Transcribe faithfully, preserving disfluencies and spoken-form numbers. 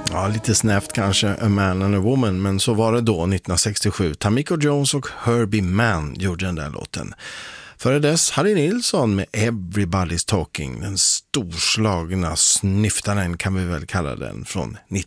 Ja, lite snävt kanske, A Man and a Woman, men så var det då nittonhundrasextiosju. Tamiko Jones och Herbie Mann gjorde den där låten. Före dess Harry Nilsson med Everybody's Talking, den storslagna snyftaren kan vi väl kalla den, från